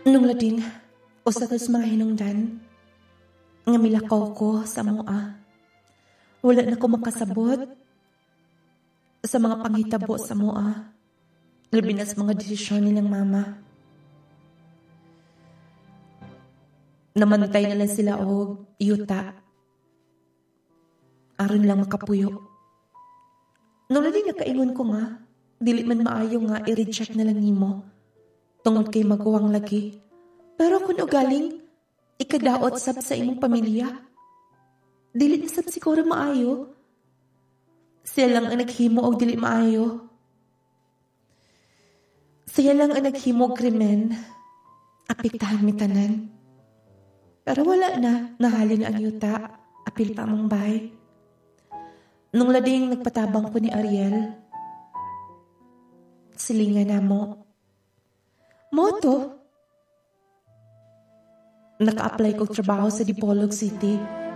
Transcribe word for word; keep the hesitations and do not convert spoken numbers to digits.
Nung lading, usa tas mga hinungdan, nga milakaw ko sa mua. Wala na ko makasabot sa mga panghitabo sa mua. Labi na sa mga desisyon nilang mama. Namantay na lang sila og yuta. Aron lang makapuyo. Nung lading nakaingon ko nga, dili man maayo nga i-reject na lang nimo. Tungod kay maguwang lagi. Pero kung ugaling, ikadaot sab sa imong pamilya. Dili na sab siguro maayo. Siya lang ang naghimo og dili maayo. Siya lang ang naghimo og krimen. Apektahan mi tanan. Pero wala na, nahalin ang yuta. Apil pa among bahay. Nung lading nagpatabang ko ni Ariel, silingan na mo. Moto, naka-apply ko trabaho sa Dipolog City.